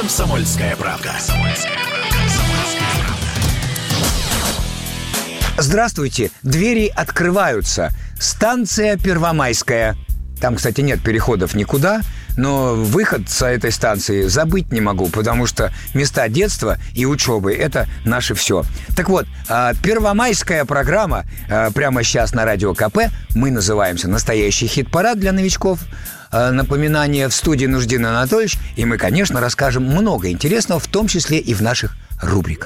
«Комсомольская правда». Здравствуйте, двери открываются. Станция Первомайская. Там, кстати, нет переходов никуда, но выход с этой станции забыть не могу, потому что места детства и учебы – это наше все. Так вот, первомайская программа прямо сейчас на Радио КП. Мы называемся «Настоящий хит-парад для новичков». Напоминание в студии Нуждин Анатольевич. И мы, конечно, расскажем много интересного, в том числе и в наших рубриках.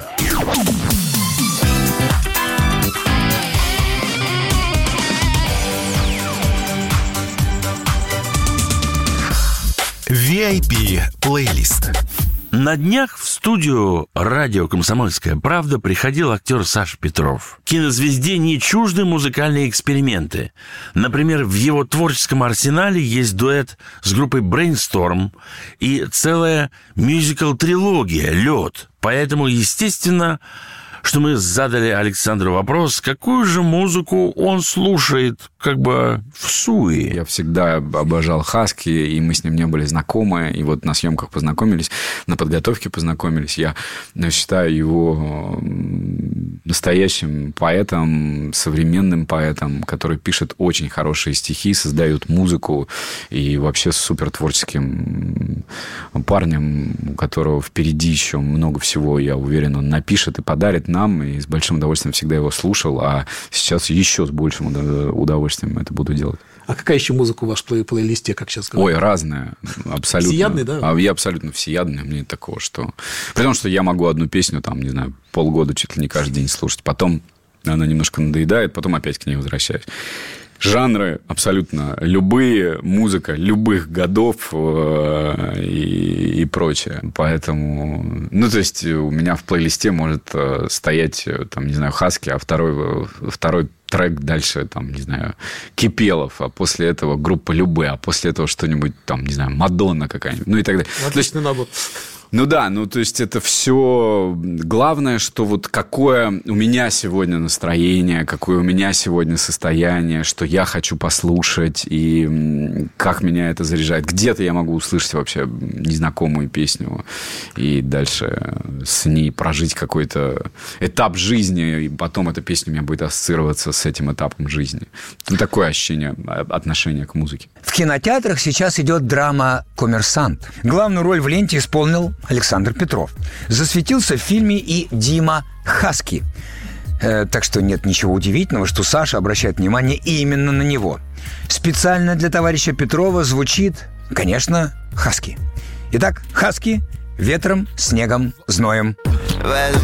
VIP-плейлист. На днях в студию радио «Комсомольская правда» приходил актер Саша Петров. Кинозвезде не чужды музыкальные эксперименты. Например, в его творческом арсенале есть дуэт с группой Brainstorm и целая мюзикл-трилогия «Лед». Поэтому, естественно, что мы задали Александру вопрос, какую же музыку он слушает как бы в суе. Я всегда обожал Хаски, и мы с ним не были знакомы. И вот на съемках познакомились, на подготовке познакомились. Я считаю его настоящим поэтом, современным поэтом, который пишет очень хорошие стихи, создает музыку, и вообще супер творческим парнем, у которого впереди еще много всего, я уверен, он напишет и подарит нам, и с большим удовольствием всегда его слушал, а сейчас еще с большим удовольствием это буду делать. А какая еще музыка у вас в плейлисте, как сейчас сказать? Ой, разная, абсолютно. Всеядный, да? Я абсолютно всеядный, мне нет такого, что... При том, что я могу одну песню, там, не знаю, полгода чуть ли не каждый день слушать, потом она немножко надоедает, потом опять к ней возвращаюсь. Жанры абсолютно любые, музыка любых годов и прочее. Поэтому, то есть у меня в плейлисте может стоять, там, не знаю, Хаски, а второй трек дальше, там, не знаю, Кипелов, а после этого группа Любэ, а после этого что-нибудь, там, не знаю, Мадонна какая-нибудь, и так далее. Отличный набор. То есть это все... Главное, что вот какое у меня сегодня настроение, какое у меня сегодня состояние, что я хочу послушать, и как меня это заряжает. Где-то я могу услышать вообще незнакомую песню, и дальше с ней прожить какой-то этап жизни, и потом эта песня у меня будет ассоциироваться с этим этапом жизни. Такое ощущение, отношение к музыке. В кинотеатрах сейчас идет драма «Коммерсант». Главную роль в ленте исполнил Александр Петров. Засветился в фильме и Дима Хаски. Так что нет ничего удивительного, что Саша обращает внимание именно на него. Специально для товарища Петрова звучит, конечно, Хаски. Итак, Хаски «Ветром, снегом, зноем». В этом